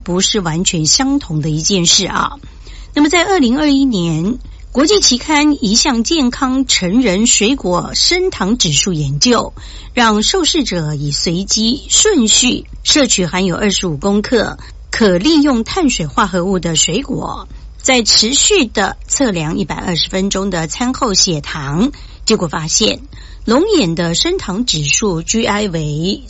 不是完全相同的一件事啊。那么在2021年，国际期刊一项健康成人水果升糖指数研究，让受试者以随机顺序摄取含有25公克可利用碳水化合物的水果，在持续的测量120分钟的餐后血糖，结果发现龙眼的升糖指数 GI 为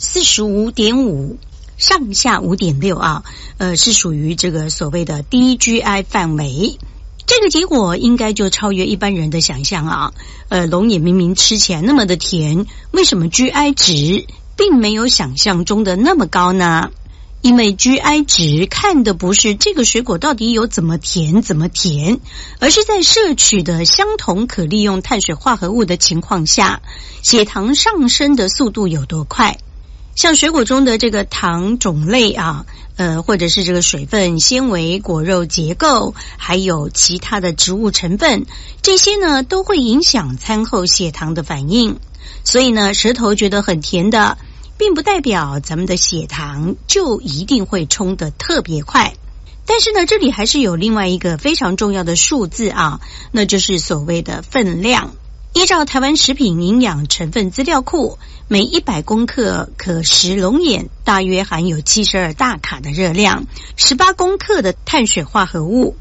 45.5， 上下 5.6 啊，是属于这个所谓的低 GI 范围。这个结果应该就超越一般人的想象啊。龙眼明明吃起来那么的甜，为什么 GI 值并没有想象中的那么高呢？因为 GI 值看的不是这个水果到底有怎么甜，而是在摄取的相同可利用碳水化合物的情况下，血糖上升的速度有多快。像水果中的这个糖种类啊，或者是这个水分、纤维、果肉结构，还有其他的植物成分，这些呢都会影响餐后血糖的反应。所以呢，舌头觉得很甜的，并不代表咱们的血糖就一定会冲得特别快。但是呢，这里还是有另外一个非常重要的数字啊，那就是所谓的分量。依照台湾食品营养成分资料库，每100公克可食龙眼大约含有72大卡的热量，18公克的碳水化合物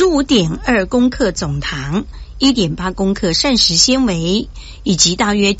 ，15.2公克总糖，1.8公克膳食纤维，以及大约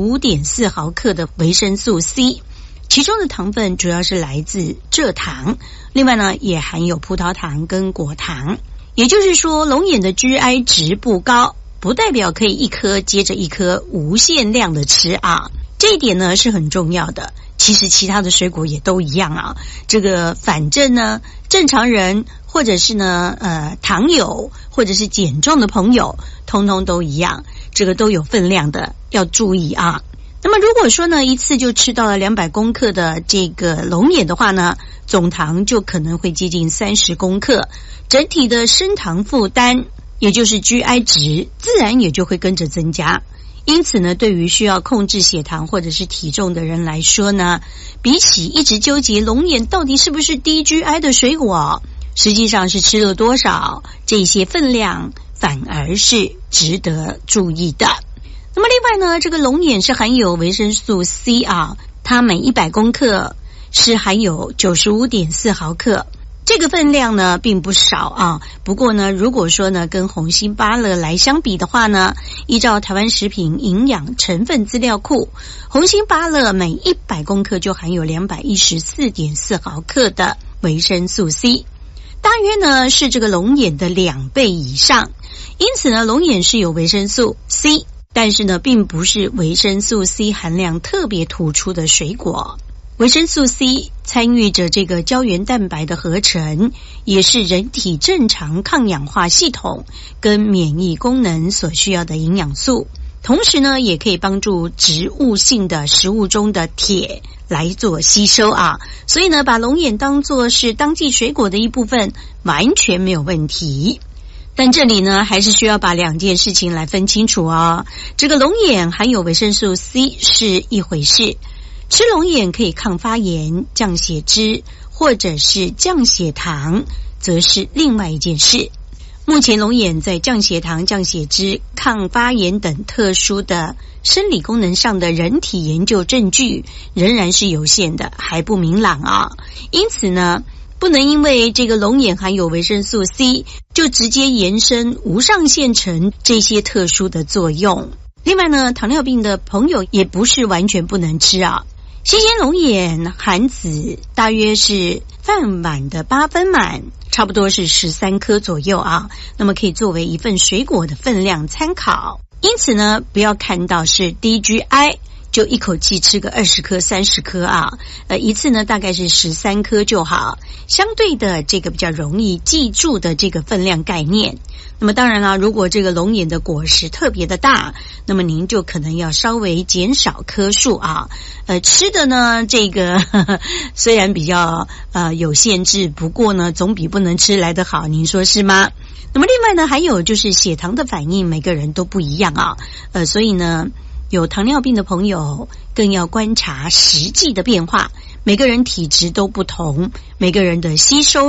95.4毫克的维生素 C。 其中的糖分主要是来自蔗糖，另外呢也含有葡萄糖跟果糖。也就是说，龙眼的 GI 值不高，不代表可以一颗接着一颗无限量的吃啊。这一点呢是很重要的。其实其他的水果也都一样啊。这个反正呢，正常人或者是呢糖友或者是减重的朋友，通通都一样，这个都有分量的，要注意啊。那么如果说呢一次就吃到了200公克的这个龙眼的话呢，总糖就可能会接近30公克，整体的升糖负担，也就是 GI 值，自然也就会跟着增加。因此呢，对于需要控制血糖或者是体重的人来说呢，比起一直纠结龙眼到底是不是低 GI 的水果，实际上是吃了多少，这些分量反而是值得注意的。那么另外呢，这个龙眼是含有维生素 C 啊，它每100公克是含有 95.4 毫克，这个分量呢并不少啊。不过呢，如果说呢跟红心芭乐来相比的话呢，依照台湾食品营养成分资料库，红心芭乐每100公克就含有 214.4 毫克的维生素 C， 大约呢是这个龙眼的2倍以上。因此呢，龙眼是有维生素 C， 但是呢并不是维生素 C 含量特别突出的水果。维生素 C 参与着这个胶原蛋白的合成，也是人体正常抗氧化系统跟免疫功能所需要的营养素。同时呢，也可以帮助植物性的食物中的铁来做吸收啊。所以呢，把龙眼当作是当季水果的一部分，完全没有问题。但这里呢，还是需要把2件事情来分清楚哦。这个龙眼含有维生素 C 是一回事，吃龙眼可以抗发炎、降血脂或者是降血糖，则是另外一件事。目前龙眼在降血糖、降血脂、抗发炎等特殊的生理功能上的人体研究证据仍然是有限的，还不明朗啊。因此呢，不能因为这个龙眼含有维生素 C 就直接延伸无上限成这些特殊的作用。另外呢，糖尿病的朋友也不是完全不能吃啊。新鲜龙眼含籽大约是饭碗的8分满，差不多是13颗左右啊，那么可以作为一份水果的分量参考。因此呢，不要看到是低 GI就一口气吃个20颗30颗啊，一次呢大概是13颗就好，相对的这个比较容易记住的这个分量概念。那么当然了，如果这个龙眼的果实特别的大，那么您就可能要稍微减少颗数啊。吃的呢这个虽然比较有限制，不过呢总比不能吃来得好，您说是吗？那么另外呢，还有就是血糖的反应每个人都不一样啊，所以呢有糖尿病的朋友更要观察实际的变化， 每个人体质都不同，每个人的吸收